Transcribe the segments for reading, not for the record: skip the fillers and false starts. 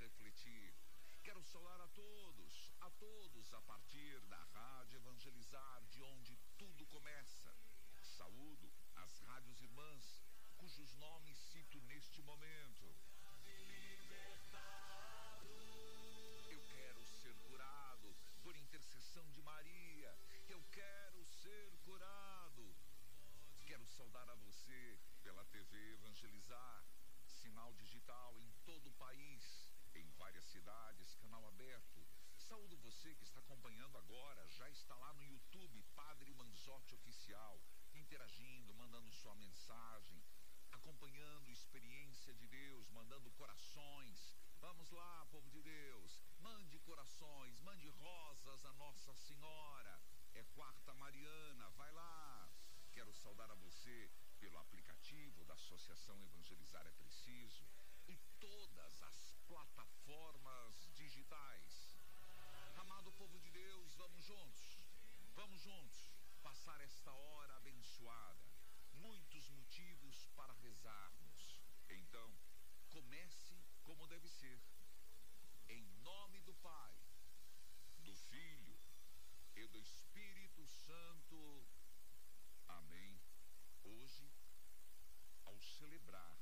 refletir. Quero saudar a todos a partir da Rádio Evangelizar, de onde tudo começa. Saúdo as rádios irmãs, cujos nomes cito neste momento. Eu quero ser curado por intercessão de Maria. Eu quero ser curado. Quero saudar a você pela TV Evangelizar, sinal digital em todo o país, em várias cidades, canal aberto. Saúdo você que está acompanhando agora, já está lá no YouTube, Padre Manzotti Oficial, interagindo, mandando sua mensagem, acompanhando experiência de Deus, mandando corações. Vamos lá, povo de Deus, mande corações, mande rosas a Nossa Senhora. É quarta Mariana, vai lá. Quero saudar a você pelo aplicativo da Associação Evangelizar é Preciso e todas as plataformas digitais. Amado povo de Deus, vamos juntos passar esta hora abençoada. Muitos motivos para rezarmos. Então, comece como deve ser. Em nome do Pai, do Filho e do Espírito Santo. Amém. Hoje, ao celebrar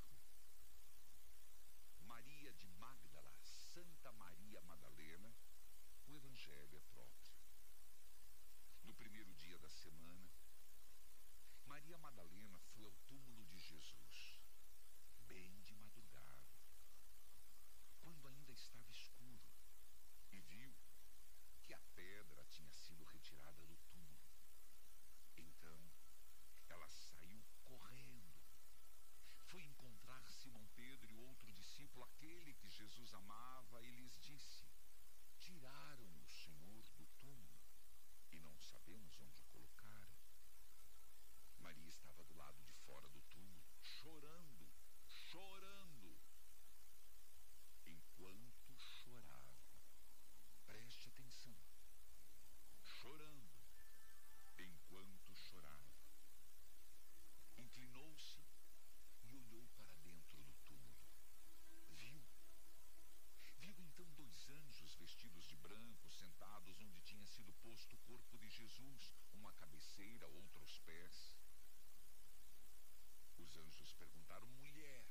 Maria de Magdala, Santa Maria Madalena, o Evangelho é próprio. No primeiro dia da semana, Maria Madalena foi ao túmulo de Jesus, bem de madrugada, quando ainda estava escuro, e viu que a pedra tinha sido retirada do túmulo. Então, ela saiu correndo, foi encontrar Simão Pedro e outro discípulo, aquele que Jesus amava, e lhes disse: tiraram o Senhor do túmulo e não sabemos onde o colocaram. Maria estava do lado de fora do túmulo, chorando. Enquanto chorava, preste atenção, chorando, enquanto chorava, inclinou-se e olhou para dentro do túmulo. Viu então dois anjos vestidos de branco, sentados onde tinha sido posto o corpo de Jesus, uma à cabeceira, outra aos pés. Os anjos perguntaram: mulher,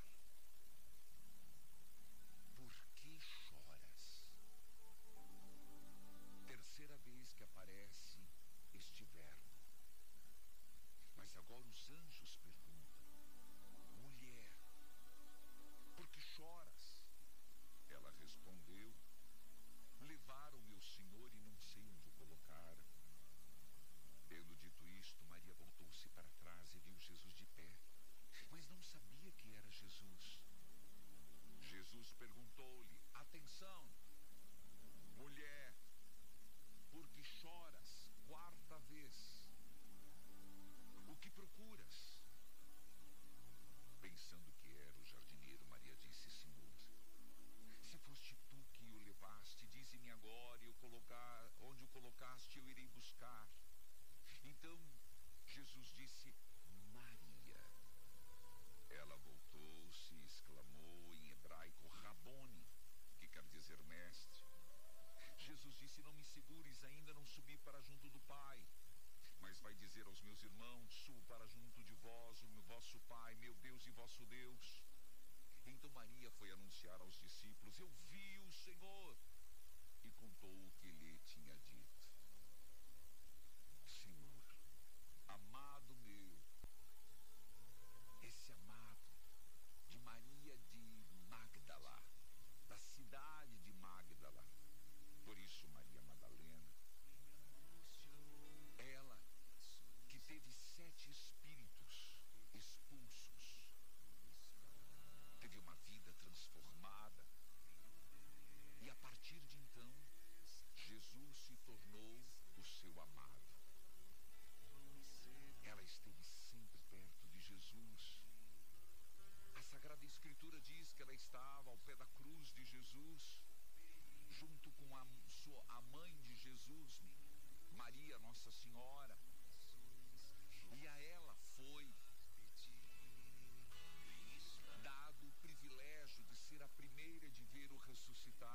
por que choras? Terceira vez que aparece este verbo. Mas agora os anjos perguntam: mulher, por que choras? Ela respondeu: levaram meu Senhor e não sei onde o colocaram. Tendo dito isto, Maria voltou-se para trás e viu Jesus de pé, mas não sabia que era Jesus. Jesus perguntou-lhe: atenção, mulher, por que choras? Quarta vez. O que procuras? Pensando que era o jardineiro, Maria disse: Senhor, se foste tu que o levaste, dize-me agora onde o colocaste, eu irei buscar. Então Jesus disse: Maria. Ela voltou-se e exclamou em hebraico Rabone, que quer dizer mestre. Jesus disse: não me segures, ainda não subi para junto do Pai, mas vai dizer aos meus irmãos: subo para junto de vós, o vosso Pai, meu Deus e vosso Deus. Então Maria foi anunciar aos discípulos: eu vi o Senhor, e contou o que lhe tinha dito. Senhor, amado meu, esse amado de Maria de Magdala, da cidade de Magdala, por isso Maria Madalena, ela que teve 7 espíritos expulsos, teve uma vida transformada, e a partir de então Jesus se tornou o seu amado. Ela esteve sempre perto de Jesus. A Sagrada Escritura diz que ela estava ao pé da cruz de Jesus, junto com a mãe de Jesus, Maria Nossa Senhora, e a ela foi dado o privilégio de ser a primeira de ver o ressuscitado.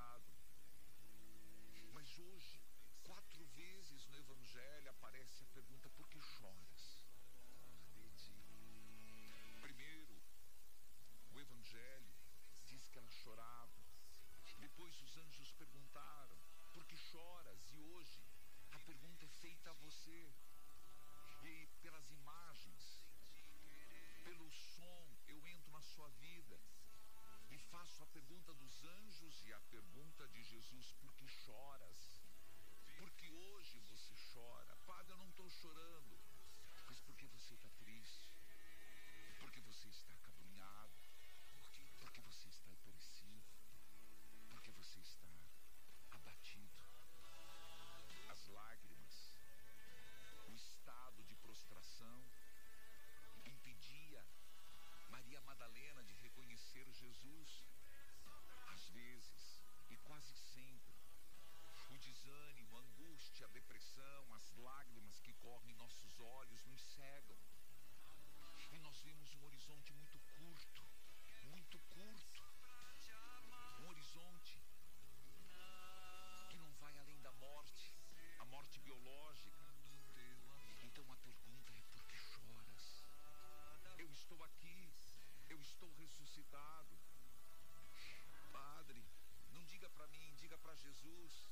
chora? Padre, eu não estou chorando. Mas porque você está triste? Porque você está acabrunhado? Porque você está depressivo? Porque você está abatido? As lágrimas, o estado de prostração impedia Maria Madalena de reconhecer Jesus. Às vezes, e quase sempre, o desânimo, a angústia, a depressão, as lágrimas que correm em nossos olhos nos cegam. E nós vemos um horizonte muito curto, muito curto. Um horizonte que não vai além da morte, a morte biológica. Então a pergunta é: por que choras? Eu estou aqui, eu estou ressuscitado. Padre, não diga para mim, diga para Jesus.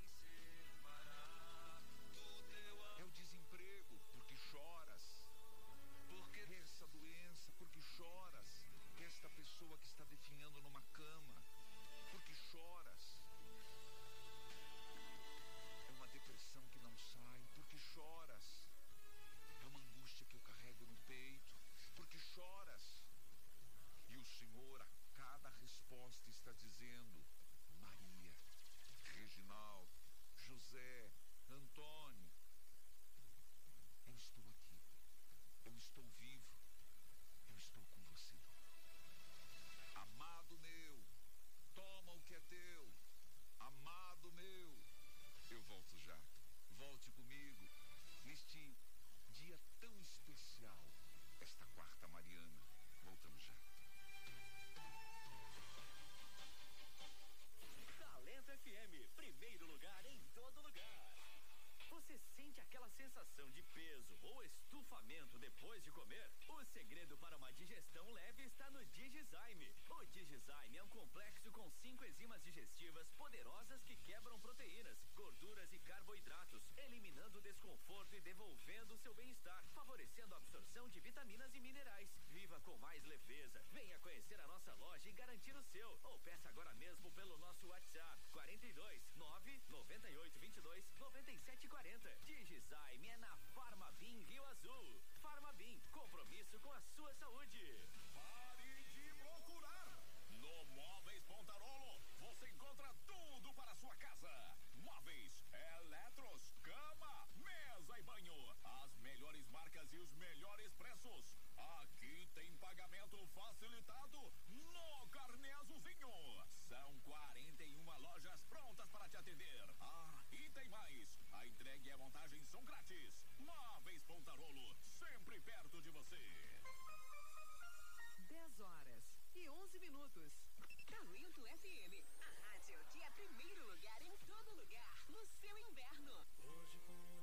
É o desemprego, porque choras. Porque essa doença, porque choras. Esta pessoa que está definhando numa cama, porque choras. É uma depressão que não sai, porque choras. É uma angústia que eu carrego no peito, porque choras. E o Senhor a cada resposta está dizendo: Maria, Reginaldo, José, Antônio, eu estou aqui, eu estou vivo, eu estou com você. Amado meu, toma o que é teu. Amado meu, eu volto já. Volte comigo neste dia tão especial, esta quarta mariana. Voltamos já. Talento FM, primeiro lugar em todo lugar. Você sente aquela sensação de peso ou estufamento depois de comer? O segredo para uma digestão leve está no Digizyme. O Digizyme é um complexo com 5 enzimas digestivas poderosas que quebram proteínas, gorduras e carboidratos, eliminando o desconforto e devolvendo o seu bem-estar, favorecendo a absorção de vitaminas e minerais. Viva com mais leveza. Venha conhecer a nossa loja e garantir o seu. Ou peça agora